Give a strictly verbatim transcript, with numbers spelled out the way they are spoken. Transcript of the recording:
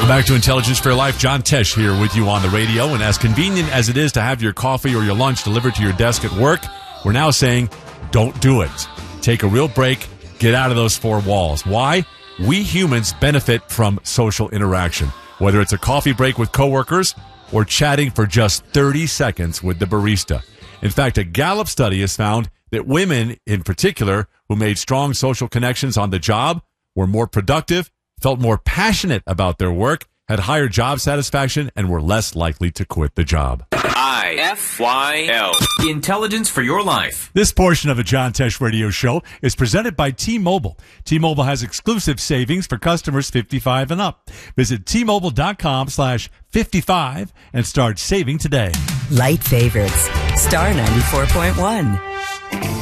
Welcome back to Intelligence for Your Life. John Tesh here with you on the radio. And as convenient as it is to have your coffee or your lunch delivered to your desk at work, we're now saying don't do it. Take a real break. Get out of those four walls. Why? We humans benefit from social interaction, whether it's a coffee break with coworkers or chatting for just thirty seconds with the barista. In fact, a Gallup study has found that women in particular who made strong social connections on the job were more productive, felt more passionate about their work, had higher job satisfaction, and were less likely to quit the job. I F Y L. Intelligence for Your Life. This portion of the John Tesh Radio Show is presented by T-Mobile. T-Mobile has exclusive savings for customers fifty-five and up. Visit T-Mobile.com slash 55 and start saving today. Light favorites. Star ninety-four point one.